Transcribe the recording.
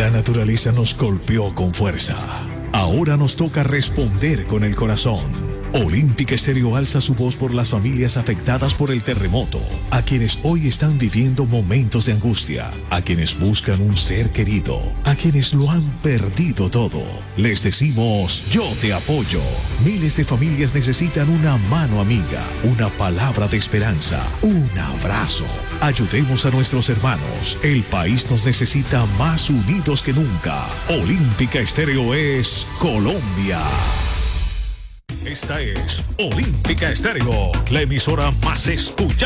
La naturaleza nos golpeó con fuerza. Ahora nos toca responder con el corazón. Olímpica Estéreo alza su voz por las familias afectadas por el terremoto, a quienes hoy están viviendo momentos de angustia, a quienes buscan un ser querido, a quienes lo han perdido todo. Les decimos, yo te apoyo. Miles de familias necesitan una mano amiga, una palabra de esperanza, un abrazo. Ayudemos a nuestros hermanos. El país nos necesita más unidos que nunca. Olímpica Estéreo es Colombia. Esta es Olímpica Estéreo, la emisora más escuchada